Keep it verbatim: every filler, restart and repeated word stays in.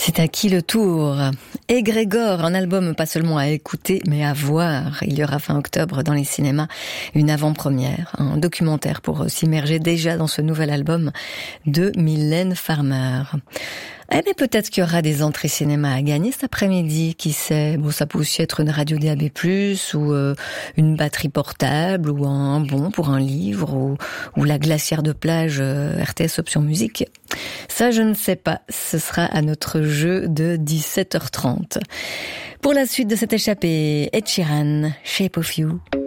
C'est à qui le tour? Et Grégor, un album pas seulement à écouter, mais à voir. Il y aura fin octobre dans les cinémas une avant-première, un documentaire pour s'immerger déjà dans ce nouvel album de Mylène Farmer. Eh mais peut-être qu'il y aura des entrées cinéma à gagner cet après-midi, qui sait. Bon, ça peut aussi être une radio D A B plus, ou euh, une batterie portable, ou un bon pour un livre, ou, ou la glacière de plage euh, R T S Option Musique. Ça, je ne sais pas. Ce sera à notre jeu de dix-sept heures trente. Pour la suite de cette échappée, Ed Sheeran, Shape of You.